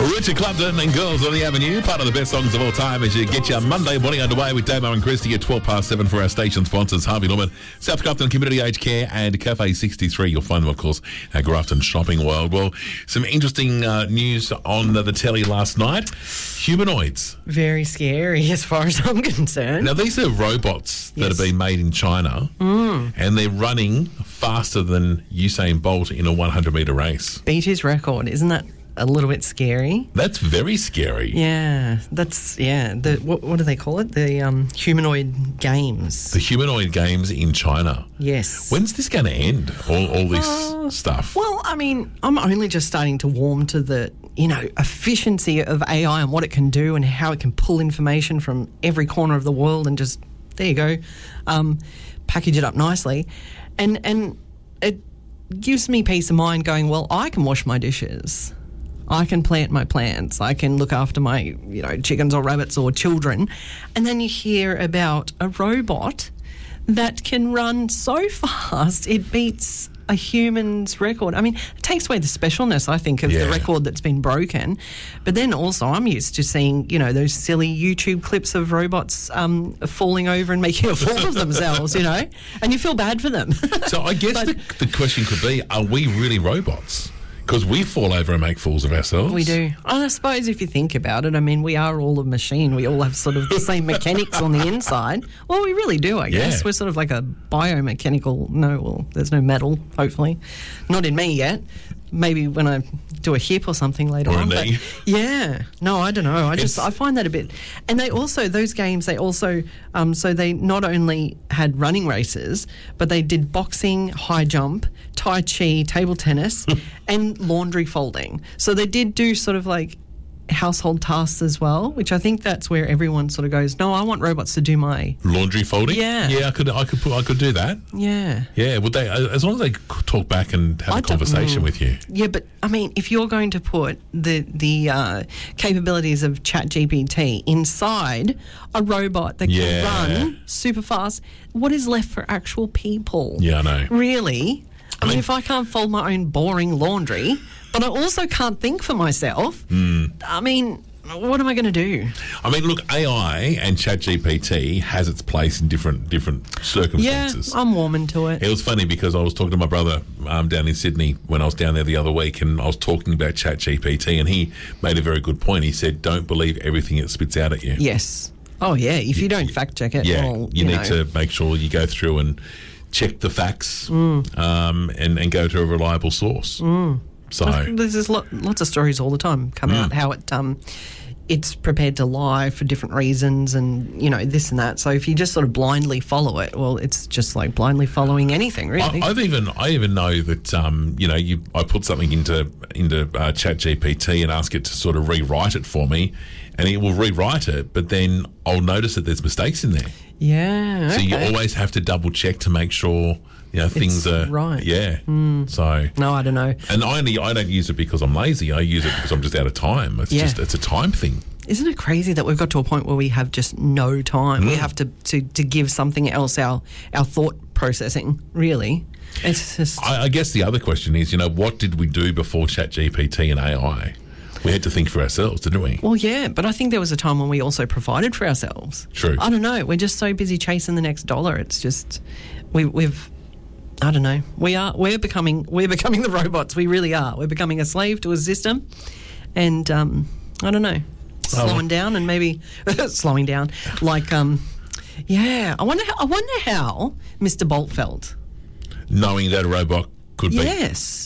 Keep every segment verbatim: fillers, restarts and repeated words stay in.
Richard Clapton and Girls on the Avenue, part of the best songs of all time as you get your Monday morning underway with Damo and Christy at twelve past seven for our station sponsors, Harvey Norman, South Grafton Community Aged Care and Cafe sixty-three. You'll find them, of course, at Grafton Shopping World. Well, some interesting uh, news on the, the telly last night. Humanoids. Very scary as far as I'm concerned. Now, these are robots that Yes. have been made in China Mm. and they're running faster than Usain Bolt in a hundred metre race. Beat his record. Isn't that a little bit scary? That's very scary. Yeah, that's, yeah. The What, what do they call it? The um, humanoid games. The humanoid games in China. Yes. When's this going to end, all, all this Uh, stuff? Well, I mean, I'm only just starting to warm to the, you know, efficiency of A I and what it can do and how it can pull information from every corner of the world and just, there you go, um, package it up nicely. And, and it gives me peace of mind going, well, I can wash my dishes. I can plant my plants. I can look after my, you know, chickens or rabbits or children. And then you hear about a robot that can run so fast it beats a human's record. I mean, it takes away the specialness, I think, of Yeah. the record that's been broken. But then also I'm used to seeing, you know, those silly YouTube clips of robots um, falling over and making a fool of themselves, you know, and you feel bad for them. So I guess But- the, the question could be, are we really robots? Because we fall over and make fools of ourselves. We do. And I suppose if you think about it, I mean, we are all a machine. We all have sort of the same mechanics on the inside. Well, we really do, I guess. Yeah. We're sort of like a biomechanical... No, well, there's no metal, hopefully. Not in me yet. Maybe when I do a hip or something later Or a on. knee. But yeah. No, I don't know. I just It's- I find that a bit... And they also, those games, they also... Um, so they not only had running races, but they did boxing, high jump, Tai Chi, table tennis, and laundry folding. So they did do sort of like household tasks as well, which I think that's where everyone sort of goes, no, I want robots to do my... Laundry folding? Yeah. Yeah, I could I could put I could do that. Yeah. Yeah, would they as long as they talk back and have I a don't- conversation mm. with you. Yeah, but I mean, if you're going to put the the uh, capabilities of ChatGPT inside a robot that Yeah. can run super fast, what is left for actual people? Yeah, I know. Really? I, mean, mean- if I can't fold my own boring laundry, but I also can't think for myself, Mm. I mean, what am I going to do? I mean, look, A I and ChatGPT has its place in different different Yeah, circumstances. I'm warming to it. It was funny because I was talking to my brother um, down in Sydney when I was down there the other week, and I was talking about ChatGPT, and he made a very good point. He said, "Don't believe everything it spits out at you." Yes. Oh, yeah. If you don't fact check it, Yeah, well, you, you need know. to make sure you go through and check the facts Mm. um, and, and go to a reliable source. So, There's just lo- lots of stories all the time come Mm. out how it um, it's prepared to lie for different reasons and, you know, this and that. So if you just sort of blindly follow it, well, it's just like blindly following anything, really. I, I've even I even know that um, you know you I put something into into uh, ChatGPT and ask it to sort of rewrite it for me, and it will rewrite it, but then I'll notice that there's mistakes in there. yeah. So you okay. always have to double check to make sure you know things It's are right. Yeah. So. No, I don't know. And I only I don't use it because I'm lazy. I use it because I'm just out of time. It's Yeah. just it's a time thing. Isn't it crazy that we've got to a point where we have just no time? Mm. We have to, to, to give something else our, our thought processing, really. It's just... I, I guess the other question is, you know, what did we do before ChatGPT and A I? We had to think for ourselves, didn't we? Well, yeah, but I think there was a time when we also provided for ourselves. True. I don't know. We're just so busy chasing the next dollar. It's just we, we've. I don't know. We are. We're becoming. We're becoming the robots. We really are. We're becoming a slave to a system, and um, I don't know. Oh. Slowing down and maybe slowing down. Like, um, yeah. I wonder. How, I wonder how Mister Bolt felt. Knowing that a robot could be. Yes.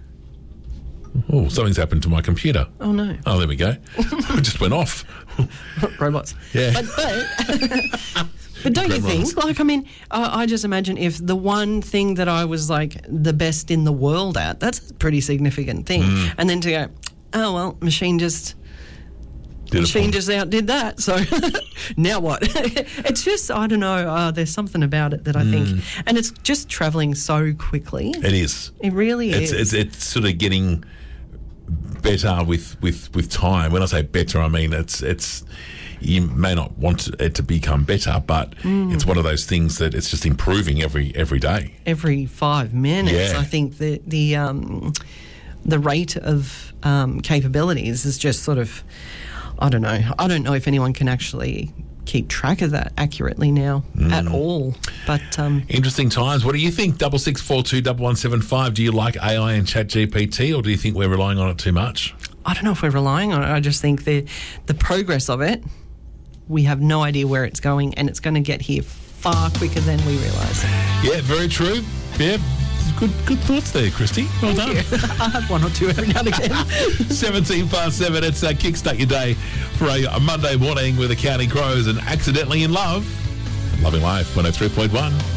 Oh, something's happened to my computer. Oh no. Oh, there we go. It just went off. Robots. Yeah. But, but, but don't you think, Gremlins. like, I mean, I, I just imagine if the one thing that I was, like, the best in the world at, that's a pretty significant thing. Mm. And then to go, oh, well, machine just... Did it Machine for- just outdid that, so now what? It's just, I don't know, uh, there's something about it that I think, Mm. and it's just travelling so quickly. It is. It really It's, is. it's it's sort of getting better with, with, with time. When I say better, I mean it's it's you may not want it to become better, but Mm. it's one of those things that it's just improving every every day. Every five minutes, Yeah. I think the the um, the rate of um, capabilities is just sort of, I don't know. I don't know if anyone can actually keep track of that accurately now mm. at all. But um, interesting times. What do you think? Double six four two double one seven five. Do you like A I and Chat G P T, or do you think we're relying on it too much? I don't know if we're relying on it. I just think the the progress of it, we have no idea where it's going, and it's going to get here far quicker than we realise. Yeah, very true. Yeah. Good good thoughts there, Christy. Well Thank done. I have one or two every now and again. seventeen past seven. It's uh, Kickstart Your Day for a, a Monday morning with the Counting Crows and Accidentally in Love. Loving Life, one oh three point one.